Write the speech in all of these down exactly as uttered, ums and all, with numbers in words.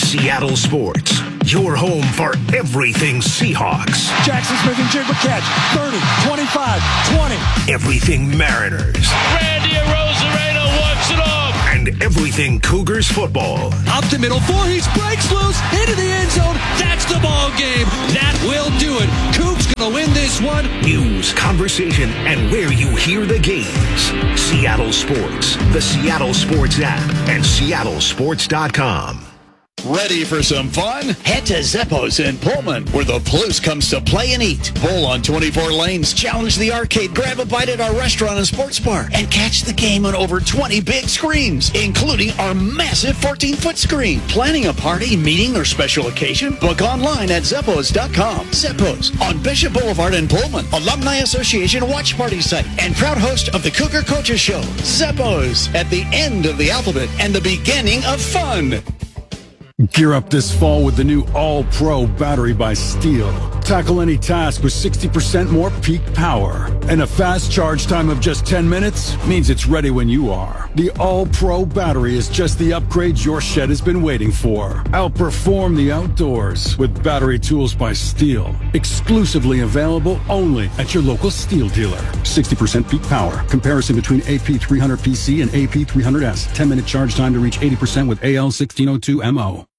Seattle Sports, your home for everything Seahawks. Jackson Smith and Jigba catch. thirty, twenty-five, twenty. Everything Mariners. Randy Arozarena wants it off. And everything Cougars football. Up the middle, Voorhees breaks loose into the end zone. That's the ball game. That will do it. Cougs gonna win this one. News, conversation, and where you hear the games. Seattle Sports, the Seattle Sports app, and seattle sports dot com. Ready for some fun? Head to Zeppo's in Pullman, where the Palouse comes to play and eat. Bowl on twenty-four lanes, challenge the arcade, grab a bite at our restaurant and sports bar, and catch the game on over twenty big screens, including our massive fourteen-foot screen. Planning a party, meeting, or special occasion? Book online at Zeppos dot com. Zeppo's on Bishop Boulevard in Pullman, Alumni Association watch party site, and proud host of the Cougar Coaches Show. Zeppo's, at the end of the alphabet and the beginning of fun. Gear up this fall with the new All-Pro battery by Steel. Tackle any task with sixty percent more peak power. And a fast charge time of just ten minutes means it's ready when you are. The All-Pro battery is just the upgrade your shed has been waiting for. Outperform the outdoors with battery tools by Steel. Exclusively available only at your local Steel dealer. sixty percent peak power. Comparison between A P three hundred P C and A P three hundred S. ten minute charge time to reach eighty percent with A L sixteen oh two M O.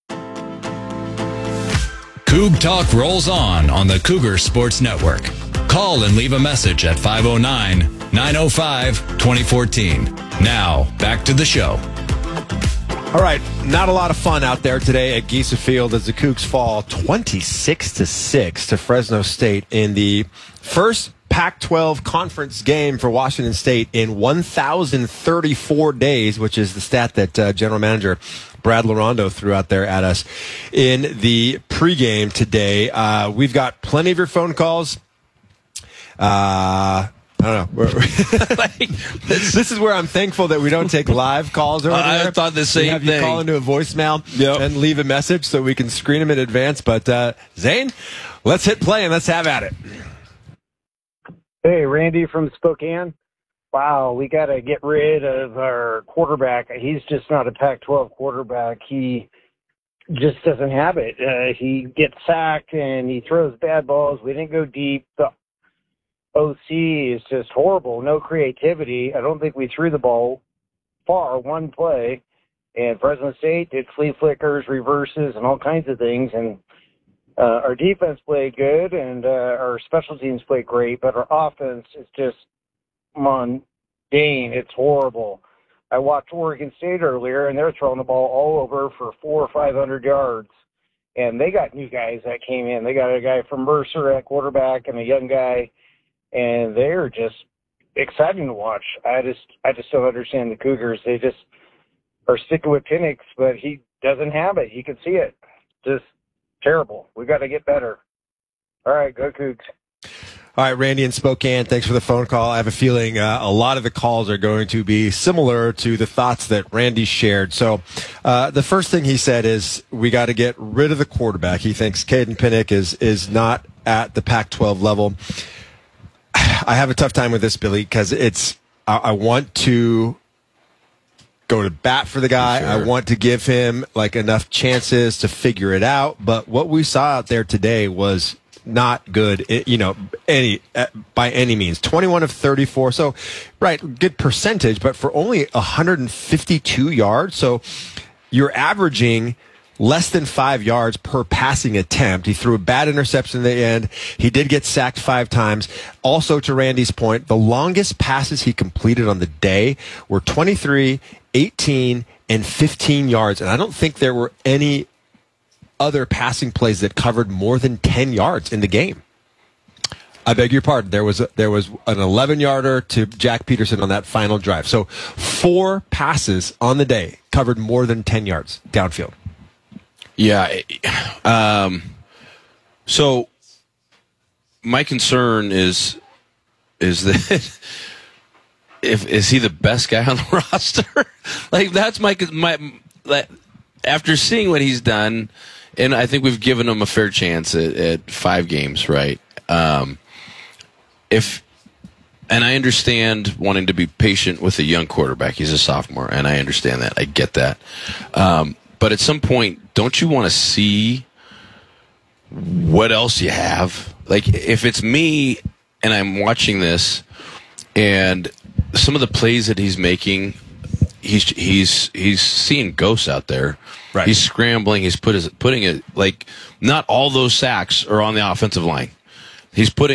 Coug Talk rolls on on the Cougar Sports Network. Call and leave a message at five oh nine, nine oh five, two oh one four. Now, back to the show. All right, not a lot of fun out there today at Giesa Field as the Cougs fall twenty-six to six to Fresno State in the first Pac twelve conference game for Washington State in one thousand thirty-four days, which is the stat that uh, General Manager Brad Larondo threw out there at us in the pregame today. Uh, we've got plenty of your phone calls. Uh, I don't know. like, this, this is where I'm thankful that we don't take live calls over uh, there. I thought the same we have thing. You call into a voicemail yep. and leave a message so we can screen them in advance. But uh, Zane, let's hit play and let's have at it. Hey, Randy from Spokane. Wow, we got to get rid of our quarterback. He's just not a Pac twelve quarterback. He just doesn't have it. Uh, he gets sacked and he throws bad balls. We didn't go deep. The O C is just horrible. No creativity. I don't think we threw the ball far one play. And Fresno State did flea flickers, reverses, and all kinds of things. And uh, our defense played good, and uh, our special teams played great, but our offense is just mundane. It's horrible. I watched Oregon State earlier, and they're throwing the ball all over for four or five hundred yards. And they got new guys that came in. They got a guy from Mercer at quarterback and a young guy, and they're just exciting to watch. I just, I just don't understand the Cougars. They just are sticking with Penix, but he doesn't have it. You can see it. Just terrible. We got to get better. All right, go Cougs. All right, Randy in Spokane, thanks for the phone call. I have a feeling uh, a lot of the calls are going to be similar to the thoughts that Randy shared. So uh, the first thing he said is we got to get rid of the quarterback. He thinks Caden Pinnick is is not at the Pac twelve level. I have a tough time with this, Billy, because it's I, I want to go to bat for the guy. Sure. I want to give him like enough chances to figure it out. But what we saw out there today was not good, you know, any by any means. twenty-one of thirty-four, so right, good percentage, but for only one hundred fifty-two yards. So you're averaging less than five yards per passing attempt. He threw a bad interception in the end. He did get sacked five times. Also, to Randy's point, the longest passes he completed on the day were twenty-three, eighteen, and fifteen yards. And I don't think there were any other passing plays that covered more than ten yards in the game. I beg your pardon. There was a, there was an eleven-yarder to Jack Peterson on that final drive. So four passes on the day covered more than ten yards downfield. Yeah. Um, so my concern is is that if is he the best guy on the roster? Like that's my my after seeing what he's done. And I think we've given him a fair chance at, at five games, right? Um, if and I understand wanting to be patient with a young quarterback. He's a sophomore, and I understand that. I get that. Um, but at some point, don't you want to see what else you have? Like, if it's me and I'm watching this, and some of the plays that he's making, he's he's he's seeing ghosts out there. Right. He's scrambling. He's put his putting it like not all those sacks are on the offensive line. He's putting